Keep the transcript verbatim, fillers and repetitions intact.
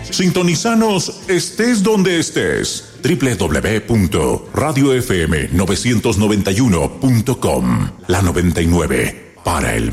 Sintonizanos estés donde estés. doble u doble u doble u punto radio f m novecientos noventa y uno punto com. La noventa y nueve para el